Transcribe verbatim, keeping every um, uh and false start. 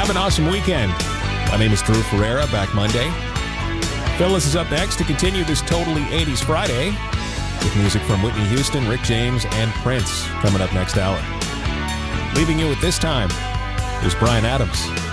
Have an awesome weekend. My name is Drew Ferreira, back Monday. Phyllis is up next to continue this Totally eighties Friday with music from Whitney Houston, Rick James, and Prince coming up next hour. Leaving you at this time is Bryan Adams.